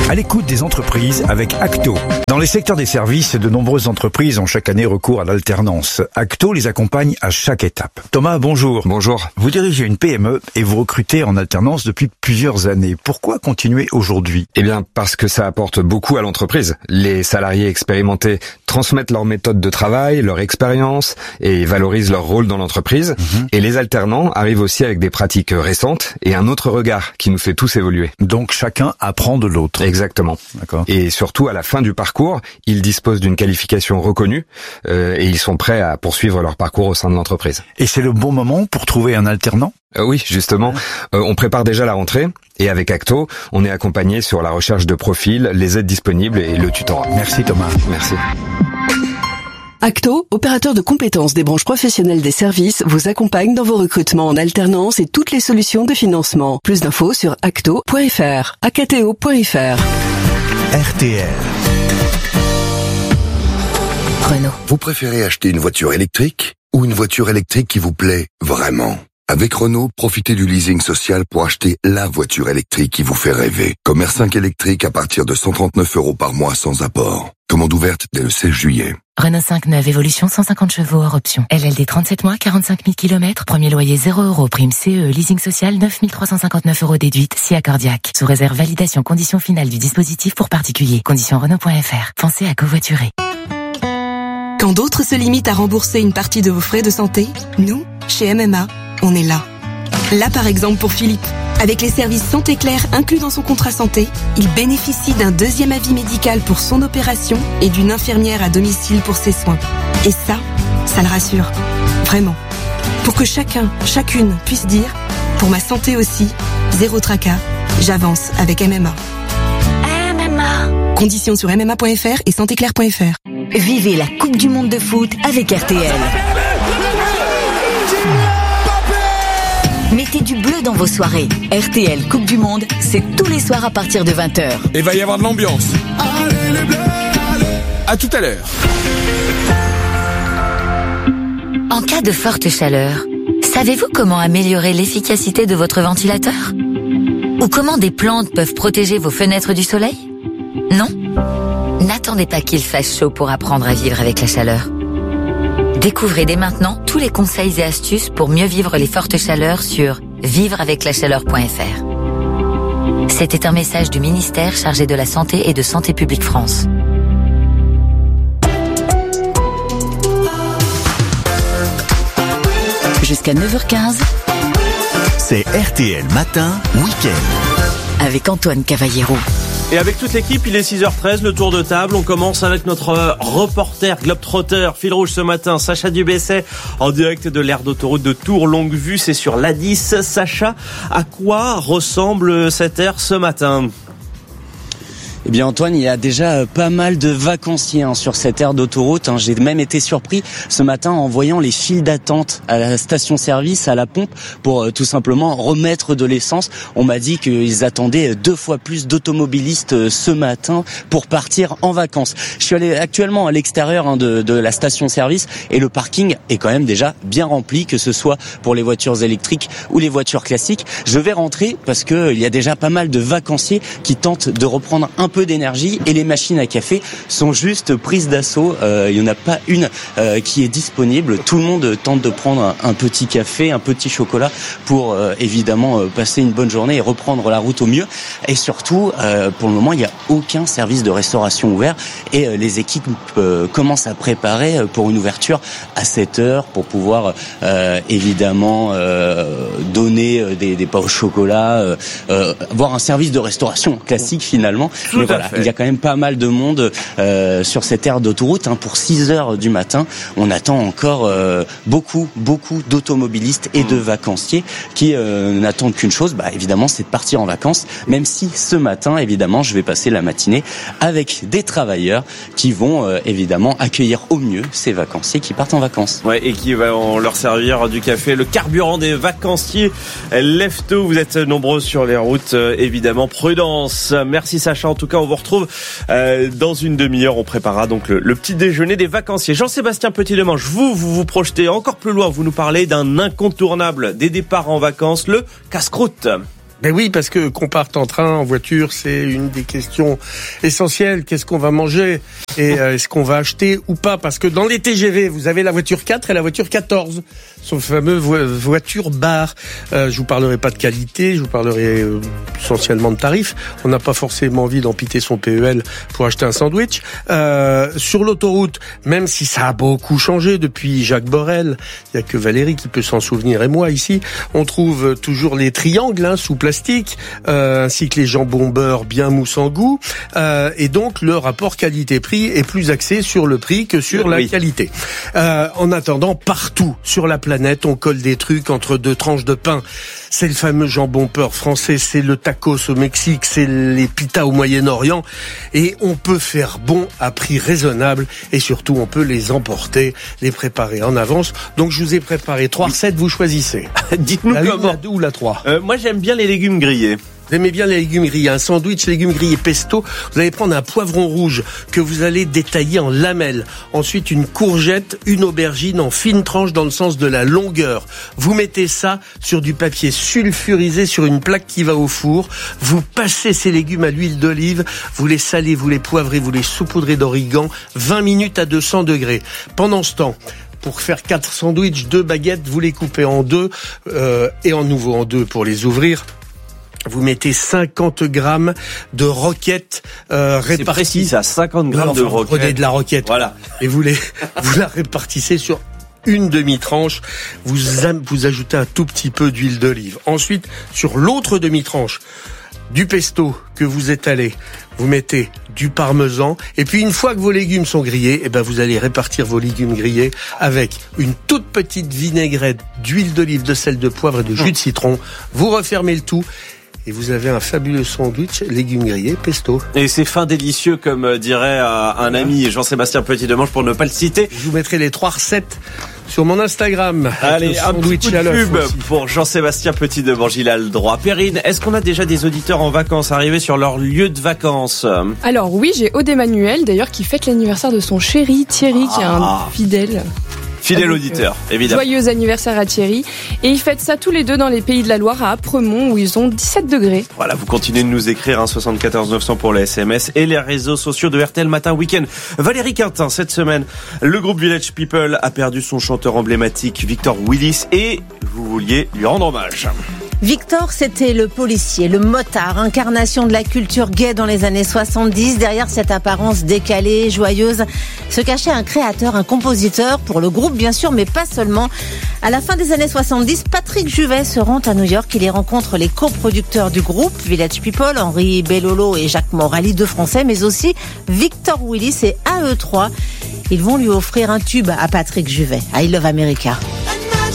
À l'écoute des entreprises avec Acto. Dans les secteurs des services, de nombreuses entreprises ont chaque année recours à l'alternance. Acto les accompagne à chaque étape. Thomas, bonjour. Bonjour. Vous dirigez une PME et vous recrutez en alternance depuis plusieurs années. Pourquoi continuer aujourd'hui? Eh bien, parce que ça apporte beaucoup à l'entreprise. Les salariés expérimentés transmettent leur méthode de travail, leur expérience et valorisent leur rôle dans l'entreprise. Et les alternants arrivent aussi avec des pratiques récentes et un autre regard qui nous fait tous évoluer. Donc chacun apprend de l'autre. Exactement. D'accord. Et surtout, à la fin du parcours, ils disposent d'une qualification reconnue et ils sont prêts à poursuivre leur parcours au sein de l'entreprise. Et c'est le bon moment pour trouver un alternant? Oui, justement. On prépare déjà la rentrée et avec Acto, on est accompagné sur la recherche de profils, les aides disponibles et le tutorat. Merci Thomas. Merci. Acto, opérateur de compétences des branches professionnelles des services, vous accompagne dans vos recrutements en alternance et toutes les solutions de financement. Plus d'infos sur acto.fr, acto.fr. RTL. Renault. Vous préférez acheter une voiture électrique ou une voiture électrique qui vous plaît vraiment? Avec Renault, profitez du leasing social pour acheter la voiture électrique qui vous fait rêver. Comme R5 électrique à partir de 139 € par mois sans apport. Commande ouverte dès le 16 juillet. Renault 5 neuve évolution 150 chevaux hors option. LLD 37 mois, 45 000 km. Premier loyer 0 €. Prime CE. Leasing social 9 359 € déduite. Si accordiaque. Sous réserve validation conditions finales du dispositif pour particuliers. Conditions Renault.fr. Pensez à covoiturer. Quand d'autres se limitent à rembourser une partie de vos frais de santé, nous, chez MMA, on est là. Là par exemple pour Philippe. Avec les services Santé Claire inclus dans son contrat santé, il bénéficie d'un deuxième avis médical pour son opération et d'une infirmière à domicile pour ses soins. Et ça le rassure. Vraiment. Pour que chacun, chacune puisse dire, pour ma santé aussi, zéro tracas, j'avance avec MMA. MMA. Conditions sur MMA.fr et santéclaire.fr. Vivez la Coupe du Monde de foot avec RTL. Mettez du bleu dans vos soirées. RTL Coupe du Monde, c'est tous les soirs à partir de 20h. Et va y avoir de l'ambiance. Allez les bleus, allez. À tout à l'heure. En cas de forte chaleur, savez-vous comment améliorer l'efficacité de votre ventilateur? Ou comment des plantes peuvent protéger vos fenêtres du soleil? Non? N'attendez pas qu'il fasse chaud pour apprendre à vivre avec la chaleur. Découvrez dès maintenant tous les conseils et astuces pour mieux vivre les fortes chaleurs sur vivreaveclachaleur.fr. C'était un message du ministère chargé de la Santé et de Santé publique France. Jusqu'à 9h15, c'est RTL Matin, Week-end. Avec Antoine Cavallero. Et avec toute l'équipe, il est 6h13, le tour de table. On commence avec notre reporter globetrotter, fil rouge ce matin, Sacha Dubesset, en direct de l'aire d'autoroute de Tours, longue vue, c'est sur l'A10. Sacha, à quoi ressemble cette aire ce matin ? Eh bien Antoine, il y a déjà pas mal de vacanciers sur cette aire d'autoroute. J'ai même été surpris ce matin en voyant les files d'attente à la station-service, à la pompe, pour tout simplement remettre de l'essence. On m'a dit qu'ils attendaient 2 fois plus d'automobilistes ce matin pour partir en vacances. Je suis allé actuellement à l'extérieur de la station-service et le parking est quand même déjà bien rempli, que ce soit pour les voitures électriques ou les voitures classiques. Je vais rentrer parce que il y a déjà pas mal de vacanciers qui tentent de reprendre un peu d'énergie et les machines à café sont juste prises d'assaut. Il n'y en a pas une qui est disponible. Tout le monde tente de prendre un petit café, un petit chocolat pour évidemment passer une bonne journée et reprendre la route au mieux. Et surtout, pour le moment, il n'y a aucun service de restauration ouvert et les équipes commencent à préparer pour une ouverture à 7h pour pouvoir évidemment donner des pains au chocolat, avoir un service de restauration classique finalement. Mais voilà, il y a quand même pas mal de monde sur cette aire d'autoroute. Pour 6h du matin, on attend encore beaucoup d'automobilistes et de vacanciers qui n'attendent qu'une chose, évidemment, c'est de partir en vacances. Même si ce matin, évidemment, je vais passer la matinée avec des travailleurs qui vont évidemment accueillir au mieux ces vacanciers qui partent en vacances. Ouais, et qui vont leur servir du café, le carburant des vacanciers. Lève tôt, vous êtes nombreux sur les routes, évidemment. Prudence. Merci Sacha. En tout cas, on vous retrouve dans une demi-heure. On préparera donc le petit déjeuner des vacanciers. Jean-Sébastien Petit-Demange, vous projetez encore plus loin. Vous nous parlez d'un incontournable des départs en vacances, le casse-croûte. Ben oui, parce que qu'on parte en train, en voiture, c'est une des questions essentielles. Qu'est-ce qu'on va manger et est-ce qu'on va acheter ou pas? Parce que dans les TGV, vous avez la voiture 4 et la voiture 14, ce fameux voiture bar. Je vous parlerai pas de qualité, je vous parlerai essentiellement de tarifs. On n'a pas forcément envie d'empiéter son PEL pour acheter un sandwich. Sur l'autoroute, même si ça a beaucoup changé depuis Jacques Borel, il y a que Valérie qui peut s'en souvenir et moi ici, on trouve toujours les triangles sous plastique, ainsi que les jambons beurre bien mou sans goût, et donc le rapport qualité-prix est plus axé sur le prix que sur la qualité. En attendant, partout sur la planète, on colle des trucs entre deux tranches de pain. C'est le fameux jambon beurre français, c'est le tacos au Mexique, c'est les pitas au Moyen-Orient, et on peut faire bon à prix raisonnable, et surtout on peut les emporter, les préparer en avance. Donc je vous ai préparé 3 recettes, vous choisissez. Dites-nous comment. La 2 ou la 3. Moi j'aime bien les légumes grillés. Vous aimez bien les légumes grillés, un sandwich légumes grillés pesto, vous allez prendre un poivron rouge que vous allez détailler en lamelles. Ensuite, une courgette, une aubergine en fines tranches dans le sens de la longueur. Vous mettez ça sur du papier sulfurisé sur une plaque qui va au four. Vous passez ces légumes à l'huile d'olive, vous les salez, vous les poivrez, vous les saupoudrez d'origan, 20 minutes à 200 degrés. Pendant ce temps, pour faire 4 sandwichs, 2 baguettes, vous les coupez en 2 et en nouveau en 2 pour les ouvrir. Vous mettez 50 grammes de roquette réparties. C'est précis, ça, 50 grammes de roquette. Prenez de la roquette. Voilà. Et vous la répartissez sur une demi-tranche. Vous ajoutez un tout petit peu d'huile d'olive. Ensuite, sur l'autre demi-tranche, du pesto que vous étalez, vous mettez du parmesan, et puis une fois que vos légumes sont grillés, vous allez répartir vos légumes grillés avec une toute petite vinaigrette d'huile d'olive, de sel, de poivre et de jus de citron. Vous refermez le tout. Et vous avez un fabuleux sandwich, légumes grillés, pesto. Et c'est fin délicieux, comme dirait un ami, Jean-Sébastien Petit-Demange, pour ne pas le citer. Je vous mettrai les 3 recettes sur mon Instagram. Allez, un petit coup de pub pour Jean-Sébastien Petit-Demange, il a le droit. Perrine, est-ce qu'on a déjà des auditeurs en vacances arrivés sur leur lieu de vacances? Alors oui, j'ai Aude Emmanuel, d'ailleurs, qui fête l'anniversaire de son chéri, Thierry, qui est un fidèle. Fidèle auditeur, évidemment. Joyeux anniversaire à Thierry. Et ils fêtent ça tous les deux dans les Pays de la Loire, à Apremont, où ils ont 17 degrés. Voilà, vous continuez de nous écrire, 74 900 pour les SMS et les réseaux sociaux de RTL Matin Week-end. Valérie Quintin, cette semaine, le groupe Village People a perdu son chanteur emblématique, Victor Willis, et vous vouliez lui rendre hommage. Victor, c'était le policier, le motard, incarnation de la culture gay dans les années 70. Derrière cette apparence décalée, joyeuse, se cachait un créateur, un compositeur, pour le groupe bien sûr, mais pas seulement. À la fin des années 70, Patrick Juvet se rend à New York. Il y rencontre les coproducteurs du groupe Village People, Henri Bellolo et Jacques Morali, 2 Français, mais aussi Victor Willis et AE3. Ils vont lui offrir un tube à Patrick Juvet, I Love America.